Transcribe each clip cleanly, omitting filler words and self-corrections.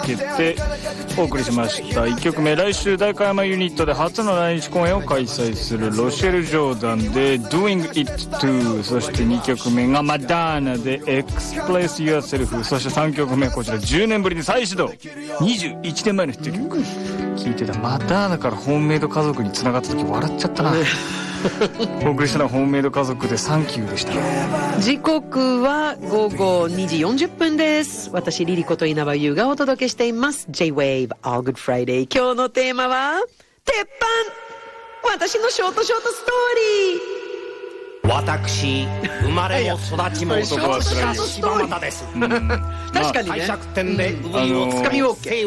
けてお送りしました。1曲目、来週代官山ユニットで初の来日公演を開催するロシェル・ジョーダンで Doing It Too、 そして2曲目がマダーナで Express Yourself、 そして3曲目こちら10年ぶりに再始動、21年前のヒット曲聴いてた。マダーナからホームメイド家族に繋がった時笑っちゃったな。お送りしたのはホームメイド家族でサンキューでした。 時刻は午後2時40分です。私リリコと稲葉優がお届けしています J-Wave All Good Friday。 今日のテーマは鉄板、私のショートストーリー。 私生まれも育ちも柴又です。 確かにね、 帝釈天でつかみ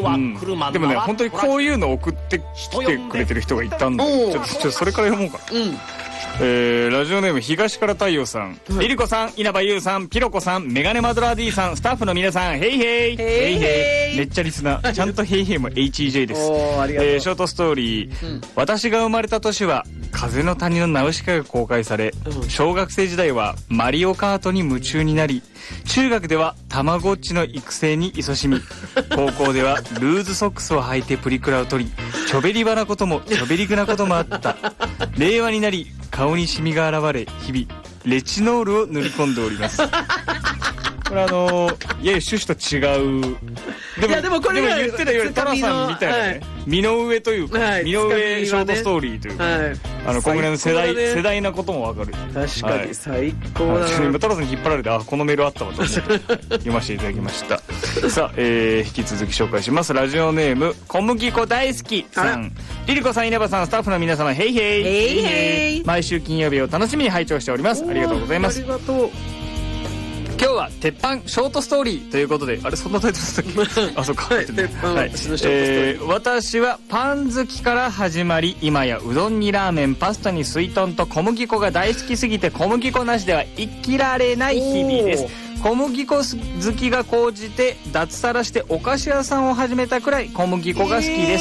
OK、 でもね、本当にこういうの送ってきてくれてる人がいたんで、ちょっとそれから読もうかな。ラジオネーム東から太陽さん、リリコさん、稲葉優さん、ピロコさん、メガネマドラー D さん、スタッフの皆さん、ヘイヘイヘイヘイ。めっちゃリスナー、ちゃんとヘイヘイも HEJ です。ショートストーリー、私が生まれた年は風の谷のナウシカが公開され、小学生時代はマリオカートに夢中になり、中学ではたまごっちの育成に勤しみ、高校ではルーズソックスを履いてプリクラを撮り、ちょべりばなこともちょべりぐなこともあった。令和になり顔にシミが現れ、日々レチノールを塗り込んでおります。これやや趣旨と違う。でもこれは言ってたよりタラさんみたいなね、身の上というか、身の上ショートストーリーというか、こんぐらいの世代なこともわかる。 確かに最高だな。 今タラさんに引っ張られて、このメールあったわと思って読ませていただきました。さあ、引き続き紹介します。ラジオネーム小麦粉大好きさん、リリコさん、稲葉さん、スタッフの皆様、ヘイヘイヘイヘイ。毎週金曜日を楽しみに拝聴しております。ありがとうございます。 ありがとう。 今日は鉄板ショートストーリーということで、あれそんなタイトルだったっけ？あ、そうか。 鉄板、私のショートストーリー。 私はパン好きから始まり、今やうどんにラーメン、パスタにすいとんと小麦粉が大好きすぎて、小麦粉なしでは生きられない日々です。小麦粉好きが高じて脱サラしてお菓子屋さんを始めたくらい小麦粉が好きです。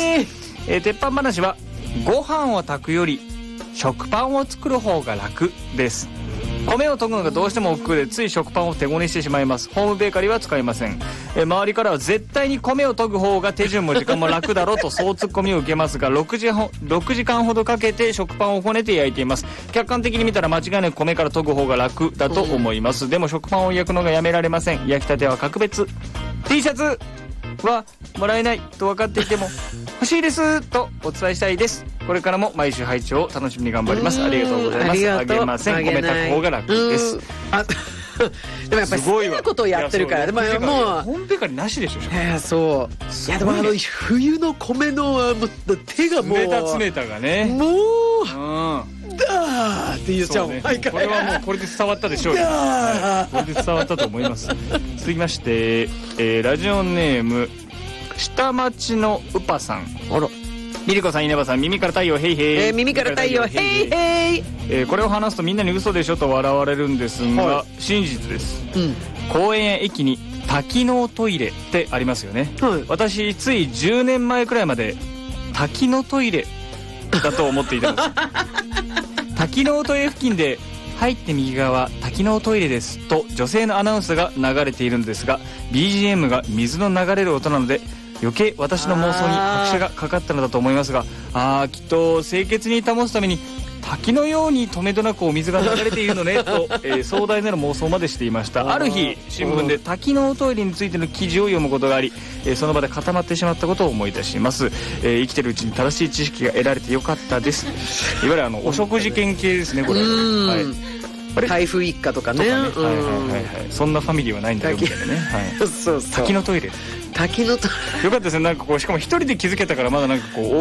鉄板話は、ご飯を炊くより食パンを作る方が楽です。米を研ぐのがどうしても億劫で、つい食パンを手ごねしてしまいます。ホームベーカリーは使いません。周りからは絶対に米を研ぐ方が手順も時間も楽だろうとそうツッコミを受けますが、6時間ほどかけて食パンをこねて焼いています。客観的に見たら間違いなく米から研ぐ方が楽だと思います。でも食パンを焼くのがやめられません。焼きたては格別。 T シャツはもらえないと分かっていても欲しいですとお伝えしたいです。これからも毎週拝聴を楽しみに頑張ります。ありがとうございます。あげません。米炊く方が楽です。 でもやっぱり好きなことをやってるから。でももうホームベーカリーなしでしょ。 そう。いやでも冬の米の手がもう冷たがね、 もうだーって言っちゃうもん。 これはもうこれで伝わったでしょうよ。これで伝わったと思います。続きまして、ラジオネーム下町のウパさん。あら、リリコさん、稲葉さん、耳から太陽ヘイヘイ。 耳から太陽ヘイヘイ。 これを話すとみんなに嘘でしょと笑われるんですが、真実です。公園や駅に多機能トイレってありますよね。私つい10年前くらいまで多機能トイレだと思っていたんです。多機能トイレ付近で入って右側多機能トイレですと女性のアナウンスが流れているんですが、 BGM が水の流れる音なので余計私の妄想に拍車がかかったのだと思いますが、きっと清潔に保つために滝のように止めどなくお水が流れているのねと、壮大なる妄想までしていました。ある日新聞で多機能トイレについての記事を読むことがあり、その場で固まってしまったことを思い出します。生きてるうちに正しい知識が得られてよかったです。いわゆるお食事研系ですね、これ。 台風一過とかね。 そんなファミリーはないんだよみたいなね。滝のトイレ。 滝のトイレ。 よかったですね。なんかこうしかも一人で気づけたから、まだなんかこう